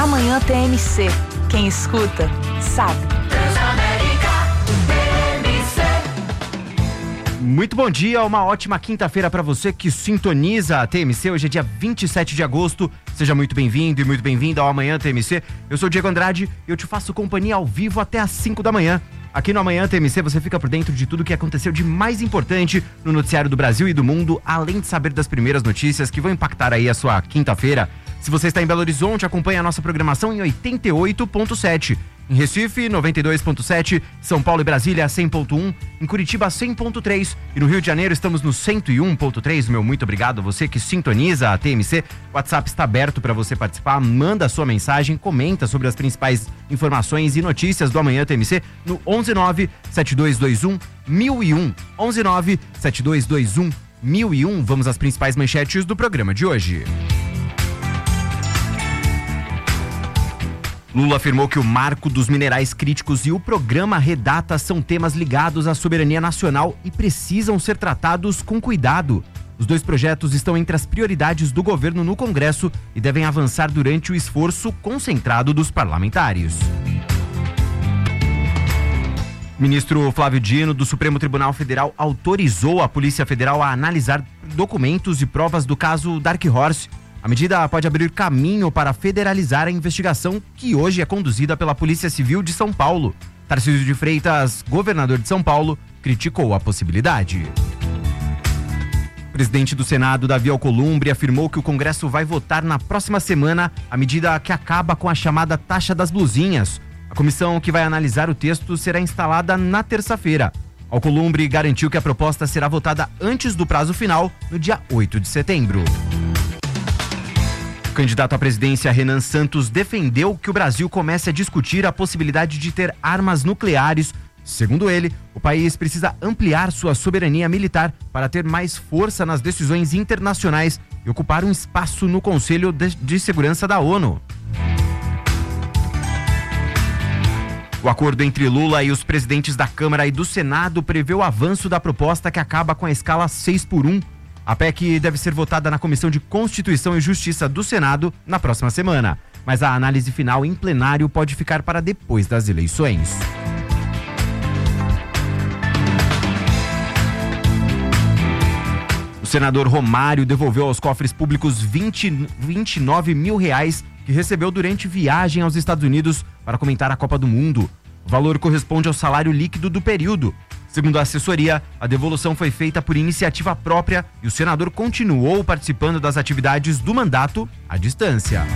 Amanhã TMC. Quem escuta, sabe. Muito bom dia, uma ótima quinta-feira para você que sintoniza a TMC. Hoje é dia 27 de agosto. Seja muito bem-vindo e muito bem-vinda ao Amanhã TMC. Eu sou o Diego Andrade e eu te faço companhia ao vivo até às 5 da manhã. Aqui no Amanhã TMC você fica por dentro de tudo que aconteceu de mais importante no noticiário do Brasil e do mundo, além de saber das primeiras notícias que vão impactar aí a sua quinta-feira. Se você está em Belo Horizonte, acompanhe a nossa programação em 88.7. Em Recife, 92.7, São Paulo e Brasília, 100.1, em Curitiba, 100.3 e no Rio de Janeiro estamos no 101.3. Meu muito obrigado a você que sintoniza a TMC. O WhatsApp está aberto para você participar, manda a sua mensagem, comenta sobre as principais informações e notícias do Amanhã TMC no 119-7221-1001. 119-7221-1001. Vamos às principais manchetes do programa de hoje. Lula afirmou que o marco dos minerais críticos e o programa Redata são temas ligados à soberania nacional e precisam ser tratados com cuidado. Os dois projetos estão entre as prioridades do governo no Congresso e devem avançar durante o esforço concentrado dos parlamentares. O ministro Flávio Dino, do Supremo Tribunal Federal, autorizou a Polícia Federal a analisar documentos e provas do caso Dark Horse. A medida pode abrir caminho para federalizar a investigação que hoje é conduzida pela Polícia Civil de São Paulo. Tarcísio de Freitas, governador de São Paulo, criticou a possibilidade. O presidente do Senado, Davi Alcolumbre, afirmou que o Congresso vai votar na próxima semana a medida que acaba com a chamada taxa das blusinhas. A comissão que vai analisar o texto será instalada na terça-feira. Alcolumbre garantiu que a proposta será votada antes do prazo final, no dia 8 de setembro. O candidato à presidência, Renan Santos, defendeu que o Brasil comece a discutir a possibilidade de ter armas nucleares. Segundo ele, o país precisa ampliar sua soberania militar para ter mais força nas decisões internacionais e ocupar um espaço no Conselho de Segurança da ONU. O acordo entre Lula e os presidentes da Câmara e do Senado prevê o avanço da proposta que acaba com a escala 6x1. A PEC deve ser votada na Comissão de Constituição e Justiça do Senado na próxima semana, mas a análise final em plenário pode ficar para depois das eleições. O senador Romário devolveu aos cofres públicos 29 mil reais que recebeu durante viagem aos Estados Unidos para comentar a Copa do Mundo. O valor corresponde ao salário líquido do período. Segundo a assessoria, a devolução foi feita por iniciativa própria e o senador continuou participando das atividades do mandato à distância.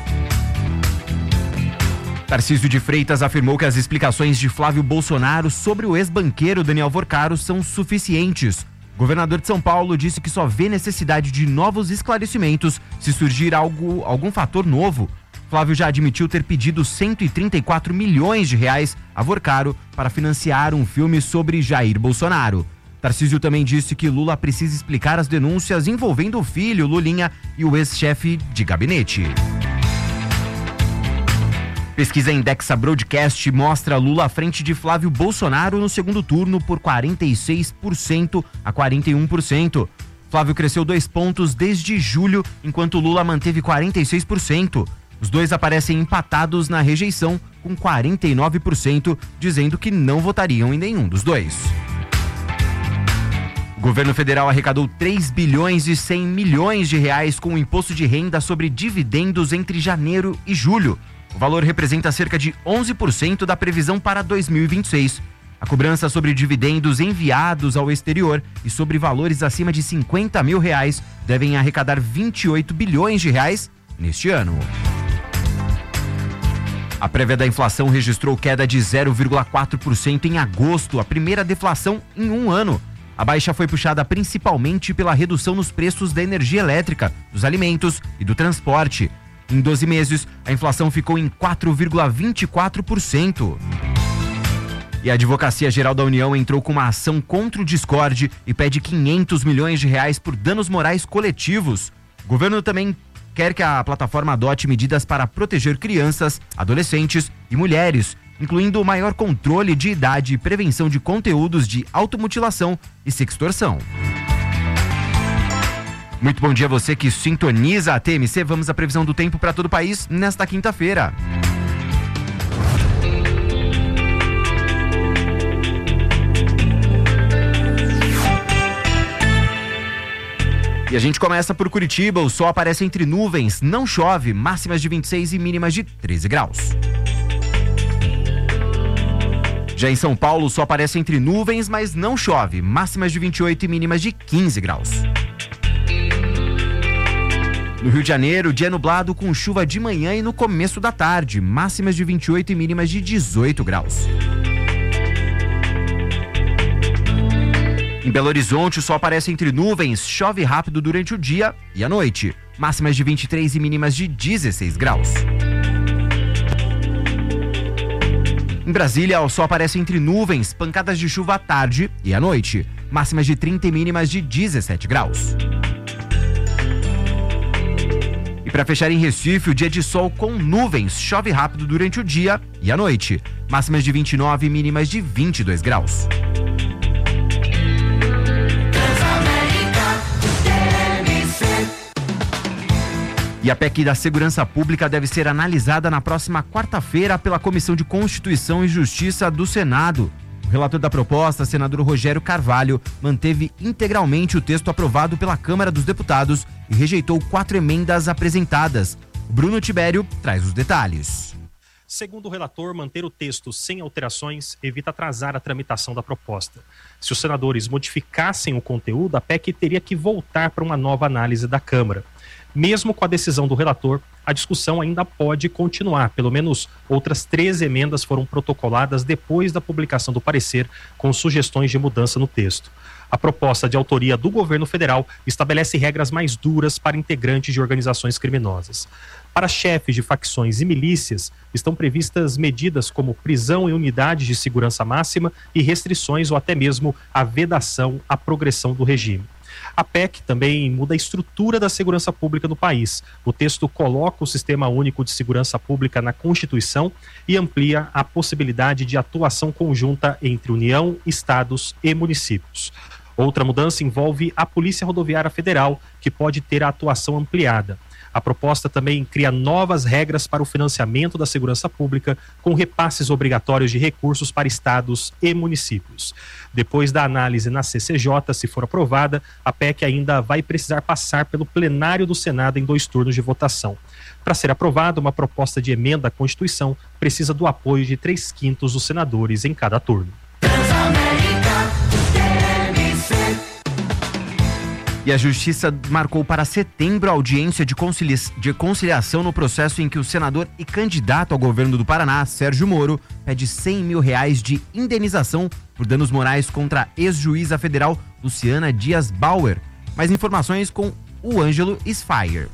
Tarcísio de Freitas afirmou que as explicações de Flávio Bolsonaro sobre o ex-banqueiro Daniel Vorcaro são suficientes. O governador de São Paulo disse que só vê necessidade de novos esclarecimentos se surgir algum fator novo. Flávio já admitiu ter pedido 134 milhões de reais a Vorcaro para financiar um filme sobre Jair Bolsonaro. Tarcísio também disse que Lula precisa explicar as denúncias envolvendo o filho, Lulinha, e o ex-chefe de gabinete. Pesquisa Indexa Broadcast mostra Lula à frente de Flávio Bolsonaro no segundo turno por 46% a 41%. Flávio cresceu 2 pontos desde julho, enquanto Lula manteve 46%. Os dois aparecem empatados na rejeição, com 49%, dizendo que não votariam em nenhum dos dois. O governo federal arrecadou 3 bilhões e 100 milhões de reais com o imposto de renda sobre dividendos entre janeiro e julho. O valor representa cerca de 11% da previsão para 2026. A cobrança sobre dividendos enviados ao exterior e sobre valores acima de 50 mil reais devem arrecadar 28 bilhões de reais neste ano. A prévia da inflação registrou queda de 0,4% em agosto, a primeira deflação em um ano. A baixa foi puxada principalmente pela redução nos preços da energia elétrica, dos alimentos e do transporte. Em 12 meses, a inflação ficou em 4,24%. E a Advocacia Geral da União entrou com uma ação contra o Discord e pede 500 milhões de reais por danos morais coletivos. O governo também quer que a plataforma adote medidas para proteger crianças, adolescentes e mulheres, incluindo o maior controle de idade e prevenção de conteúdos de automutilação e sextorção. Muito bom dia a você que sintoniza a TMC. Vamos à previsão do tempo para todo o país nesta quinta-feira. E a gente começa por Curitiba. O sol aparece entre nuvens, não chove, máximas de 26 e mínimas de 13 graus. Já em São Paulo, o sol aparece entre nuvens, mas não chove, máximas de 28 e mínimas de 15 graus. No Rio de Janeiro, dia nublado com chuva de manhã e no começo da tarde, máximas de 28 e mínimas de 18 graus. Em Belo Horizonte, o sol aparece entre nuvens, chove rápido durante o dia e a noite, máximas de 23 e mínimas de 16 graus. Em Brasília, o sol aparece entre nuvens, pancadas de chuva à tarde e à noite, máximas de 30 e mínimas de 17 graus. E para fechar em Recife, o dia de sol com nuvens, chove rápido durante o dia e a noite, máximas de 29 e mínimas de 22 graus. E a PEC da Segurança Pública deve ser analisada na próxima quarta-feira pela Comissão de Constituição e Justiça do Senado. O relator da proposta, senador Rogério Carvalho, manteve integralmente o texto aprovado pela Câmara dos Deputados e rejeitou 4 emendas apresentadas. Bruno Tibério traz os detalhes. Segundo o relator, manter o texto sem alterações evita atrasar a tramitação da proposta. Se os senadores modificassem o conteúdo, a PEC teria que voltar para uma nova análise da Câmara. Mesmo com a decisão do relator, a discussão ainda pode continuar. Pelo menos outras 13 emendas foram protocoladas depois da publicação do parecer, com sugestões de mudança no texto. A proposta de autoria do governo federal estabelece regras mais duras para integrantes de organizações criminosas. Para chefes de facções e milícias, estão previstas medidas como prisão em unidades de segurança máxima e restrições ou até mesmo a vedação à progressão do regime. A PEC também muda a estrutura da segurança pública no país. O texto coloca o Sistema Único de Segurança Pública na Constituição e amplia a possibilidade de atuação conjunta entre União, estados e municípios. Outra mudança envolve a Polícia Rodoviária Federal, que pode ter a atuação ampliada. A proposta também cria novas regras para o financiamento da segurança pública, com repasses obrigatórios de recursos para estados e municípios. Depois da análise na CCJ, se for aprovada, a PEC ainda vai precisar passar pelo plenário do Senado em 2 turnos de votação. Para ser aprovada, uma proposta de emenda à Constituição precisa do apoio de 3/5 dos senadores em cada turno. E a Justiça marcou para setembro a audiência de conciliação no processo em que o senador e candidato ao governo do Paraná, Sérgio Moro, pede R$100 mil de indenização por danos morais contra a ex-juíza federal Luciana Dias Bauer. Mais informações com o Ângelo Sfire.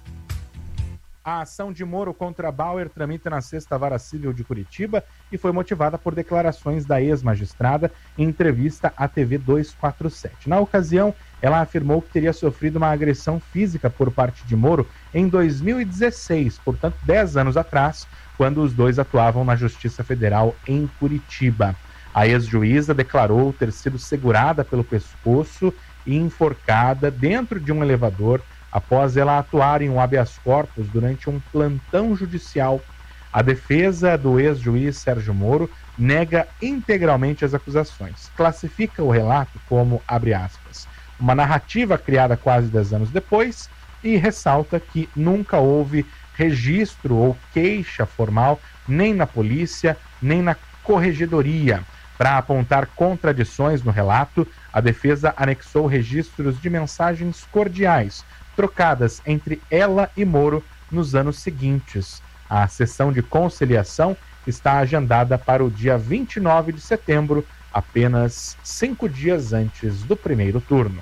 A ação de Moro contra Bauer tramita na 6ª Vara Civil de Curitiba e foi motivada por declarações da ex-magistrada em entrevista à TV 247. Na ocasião, ela afirmou que teria sofrido uma agressão física por parte de Moro em 2016, portanto 10 anos atrás, quando os dois atuavam na Justiça Federal em Curitiba. A ex-juíza declarou ter sido segurada pelo pescoço e enforcada dentro de um elevador após ela atuar em um habeas corpus durante um plantão judicial. A defesa do ex-juiz Sérgio Moro nega integralmente as acusações. Classifica o relato como, abre aspas, uma narrativa criada quase 10 anos depois e ressalta que nunca houve registro ou queixa formal nem na polícia, nem na corregedoria. Para apontar contradições no relato, a defesa anexou registros de mensagens cordiais trocadas entre ela e Moro nos anos seguintes. A sessão de conciliação está agendada para o dia 29 de setembro, apenas 5 dias antes do primeiro turno.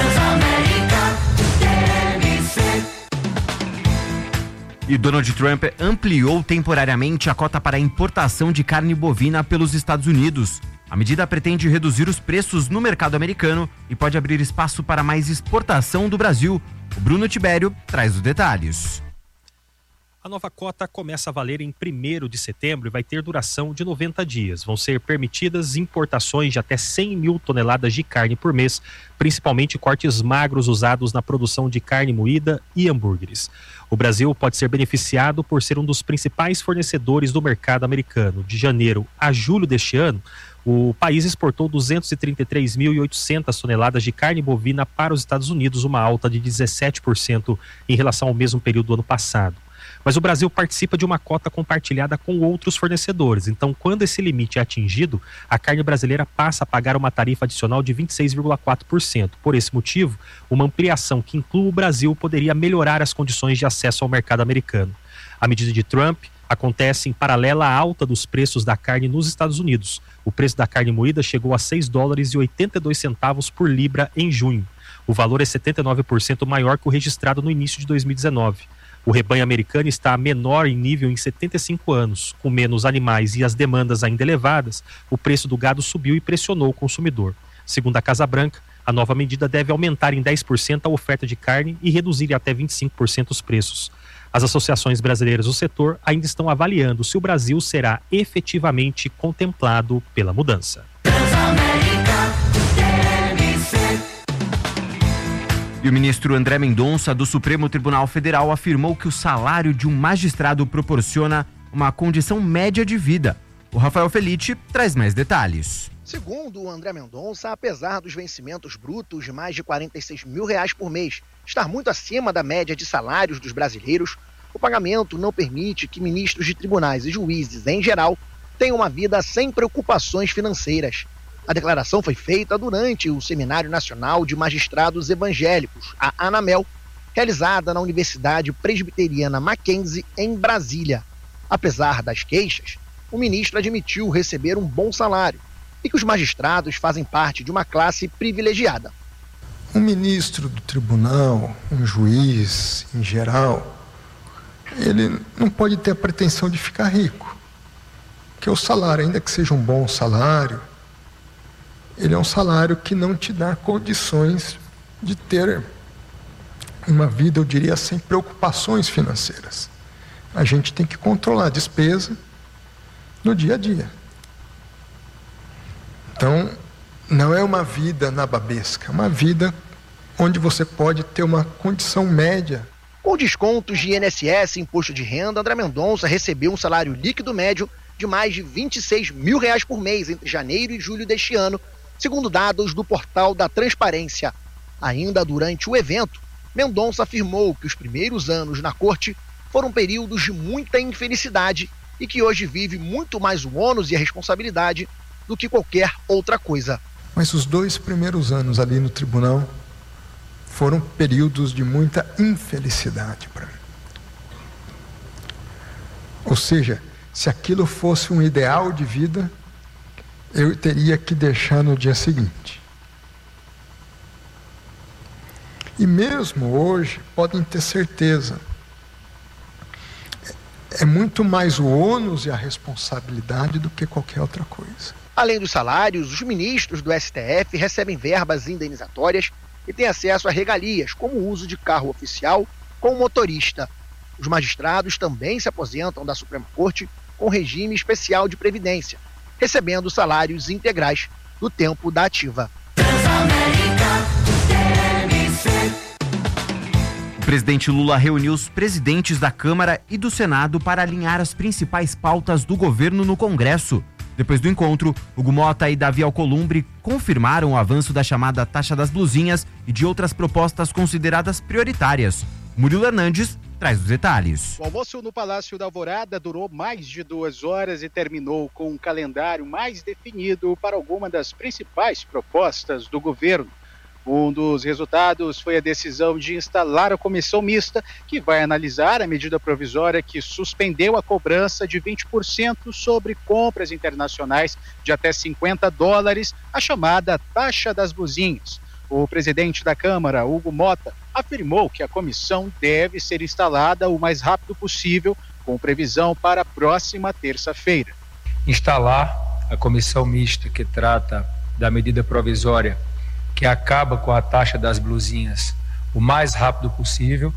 E Donald Trump ampliou temporariamente a cota para a importação de carne bovina pelos Estados Unidos. A medida pretende reduzir os preços no mercado americano e pode abrir espaço para mais exportação do Brasil. O Bruno Tibério traz os detalhes. A nova cota começa a valer em 1º de setembro e vai ter duração de 90 dias. Vão ser permitidas importações de até 100 mil toneladas de carne por mês, principalmente cortes magros usados na produção de carne moída e hambúrgueres. O Brasil pode ser beneficiado por ser um dos principais fornecedores do mercado americano. De janeiro a julho deste ano, o país exportou 233.800 toneladas de carne bovina para os Estados Unidos, uma alta de 17% em relação ao mesmo período do ano passado. Mas o Brasil participa de uma cota compartilhada com outros fornecedores. Então, quando esse limite é atingido, a carne brasileira passa a pagar uma tarifa adicional de 26,4%. Por esse motivo, uma ampliação que inclua o Brasil poderia melhorar as condições de acesso ao mercado americano. A medida de Trump acontece em paralela à alta dos preços da carne nos Estados Unidos. O preço da carne moída chegou a $6,82 por libra em junho. O valor é 79% maior que o registrado no início de 2019. O rebanho americano está menor em nível em 75 anos. Com menos animais e as demandas ainda elevadas, o preço do gado subiu e pressionou o consumidor. Segundo a Casa Branca, a nova medida deve aumentar em 10% a oferta de carne e reduzir em até 25% os preços. As associações brasileiras do setor ainda estão avaliando se o Brasil será efetivamente contemplado pela mudança. E o ministro André Mendonça, do Supremo Tribunal Federal, afirmou que o salário de um magistrado proporciona uma condição média de vida. O Rafael Felice traz mais detalhes. Segundo o André Mendonça, apesar dos vencimentos brutos de mais de R$46 mil por mês estar muito acima da média de salários dos brasileiros, o pagamento não permite que ministros de tribunais e juízes, em geral, tenham uma vida sem preocupações financeiras. A declaração foi feita durante o Seminário Nacional de Magistrados Evangélicos, a ANAMEL, realizada na Universidade Presbiteriana Mackenzie, em Brasília. Apesar das queixas, o ministro admitiu receber um bom salário e que os magistrados fazem parte de uma classe privilegiada. Um ministro do tribunal, um juiz, em geral, ele não pode ter a pretensão de ficar rico. Porque o salário, ainda que seja um bom salário, ele é um salário que não te dá condições de ter uma vida, eu diria, sem preocupações financeiras. A gente tem que controlar a despesa no dia a dia. Então, não é uma vida nababesca, é uma vida onde você pode ter uma condição média. Com descontos de INSS e imposto de renda, André Mendonça recebeu um salário líquido médio de mais de R$26 mil por mês entre janeiro e julho deste ano, segundo dados do Portal da Transparência. Ainda durante o evento, Mendonça afirmou que os primeiros anos na corte foram períodos de muita infelicidade e que hoje vive muito mais o ônus e a responsabilidade do que qualquer outra coisa. Mas os 2 primeiros anos ali no tribunal foram períodos de muita infelicidade para mim. Ou seja, se aquilo fosse um ideal de vida, eu teria que deixar no dia seguinte. E mesmo hoje, podem ter certeza, é muito mais o ônus e a responsabilidade do que qualquer outra coisa. Além dos salários, os ministros do STF recebem verbas indenizatórias e têm acesso a regalias, como o uso de carro oficial com motorista. Os magistrados também se aposentam da Suprema Corte com regime especial de previdência, recebendo salários integrais do tempo da ativa. O presidente Lula reuniu os presidentes da Câmara e do Senado para alinhar as principais pautas do governo no Congresso. Depois do encontro, Hugo Mota e Davi Alcolumbre confirmaram o avanço da chamada taxa das blusinhas e de outras propostas consideradas prioritárias. Murilo Hernandes traz os detalhes. O almoço no Palácio da Alvorada durou mais de 2 horas e terminou com um calendário mais definido para alguma das principais propostas do governo. Um dos resultados foi a decisão de instalar a comissão mista, que vai analisar a medida provisória que suspendeu a cobrança de 20% sobre compras internacionais de até $50, a chamada taxa das blusinhas. O presidente da Câmara, Hugo Mota, afirmou que a comissão deve ser instalada o mais rápido possível, com previsão para a próxima terça-feira. Instalar a comissão mista que trata da medida provisória que acaba com a taxa das blusinhas o mais rápido possível,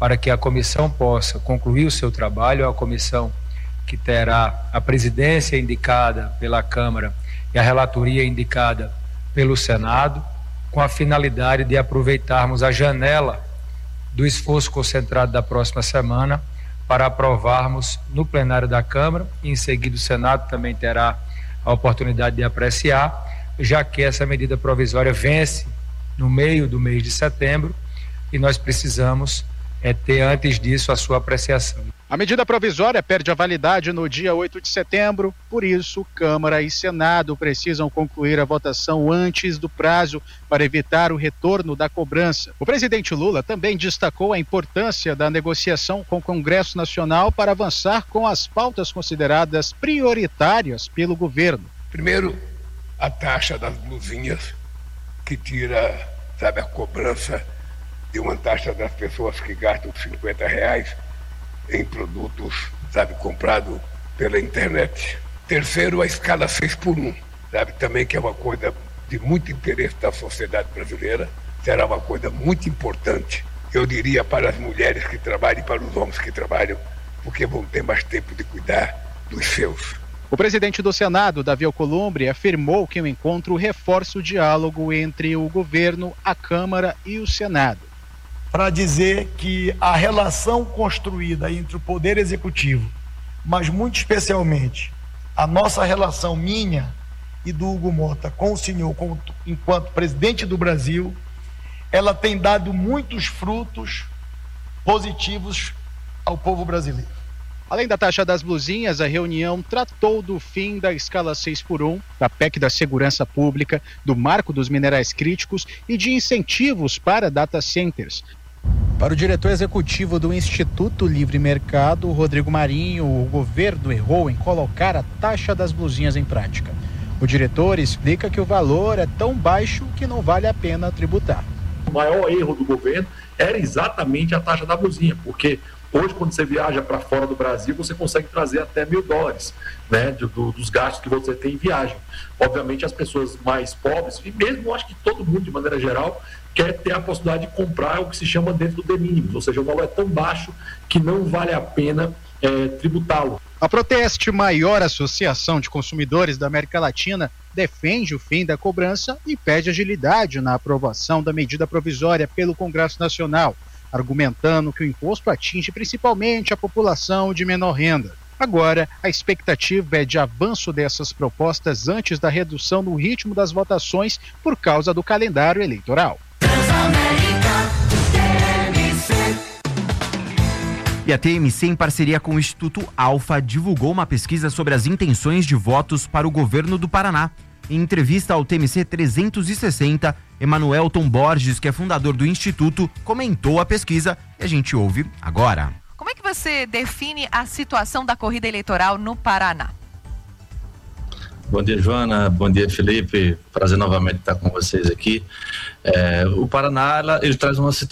para que a comissão possa concluir o seu trabalho, a comissão que terá a presidência indicada pela Câmara e a relatoria indicada pelo Senado, com a finalidade de aproveitarmos a janela do esforço concentrado da próxima semana para aprovarmos no plenário da Câmara, e em seguida o Senado também terá a oportunidade de apreciar, já que essa medida provisória vence no meio do mês de setembro e nós precisamos ter antes disso a sua apreciação. A medida provisória perde a validade no dia 8 de setembro, por isso, Câmara e Senado precisam concluir a votação antes do prazo para evitar o retorno da cobrança. O presidente Lula também destacou a importância da negociação com o Congresso Nacional para avançar com as pautas consideradas prioritárias pelo governo. Primeiro, a taxa das blusinhas, que tira, a cobrança de uma taxa das pessoas que gastam R$50 em produtos, comprado pela internet. Terceiro, a escala 6x1, também que é uma coisa de muito interesse da sociedade brasileira, será uma coisa muito importante, eu diria, para as mulheres que trabalham e para os homens que trabalham, porque vão ter mais tempo de cuidar dos seus. O presidente do Senado, Davi Alcolumbre, afirmou que o encontro reforça o diálogo entre o governo, a Câmara e o Senado. Para dizer que a relação construída entre o Poder Executivo, mas muito especialmente a nossa relação minha e do Hugo Mota com o senhor enquanto presidente do Brasil, ela tem dado muitos frutos positivos ao povo brasileiro. Além da taxa das blusinhas, a reunião tratou do fim da escala 6x1, da PEC da segurança pública, do marco dos minerais críticos e de incentivos para data centers. Para o diretor executivo do Instituto Livre Mercado, Rodrigo Marinho, o governo errou em colocar a taxa das blusinhas em prática. O diretor explica que o valor é tão baixo que não vale a pena tributar. O maior erro do governo era exatamente a taxa da blusinha, porque hoje, quando você viaja para fora do Brasil, você consegue trazer até $1.000, né, dos gastos que você tem em viagem. Obviamente, as pessoas mais pobres, e mesmo acho que todo mundo, de maneira geral, quer ter a possibilidade de comprar o que se chama dentro do de minimis, ou seja, o valor é tão baixo que não vale a pena tributá-lo. A Proteste, maior associação de consumidores da América Latina, defende o fim da cobrança e pede agilidade na aprovação da medida provisória pelo Congresso Nacional, argumentando que o imposto atinge principalmente a população de menor renda. Agora, a expectativa é de avanço dessas propostas antes da redução no ritmo das votações por causa do calendário eleitoral. E a TMC, em parceria com o Instituto Alfa, divulgou uma pesquisa sobre as intenções de votos para o governo do Paraná. Em entrevista ao TMC 360, Emanuelton Borges, que é fundador do Instituto, comentou a pesquisa e a gente ouve agora. Como é que você define a situação da corrida eleitoral no Paraná? Bom dia, Joana. Bom dia, Felipe. Prazer novamente estar com vocês aqui. O Paraná, ele traz uma situação